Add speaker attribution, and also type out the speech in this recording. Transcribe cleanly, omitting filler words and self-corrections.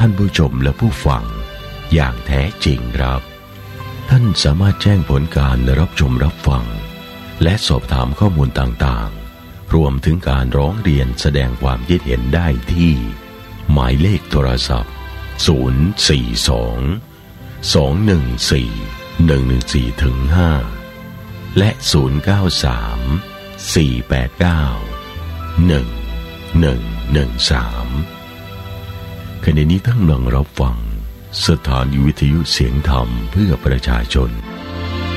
Speaker 1: ท่านผู้ชมและผู้ฟังอย่างแท้จริงครับท่านสามารถแจ้งผลการรับชมรับฟังและสอบถามข้อมูลต่างๆรวมถึงการร้องเรียนแสดงความคิดเห็นได้ที่หมายเลขโทรศัพท์042-214-114-5และ093-489-1113ขณะนี้ท่านกำลังรับฟังสถานีวิทยุเสียงธรรมเพื่อประชาชน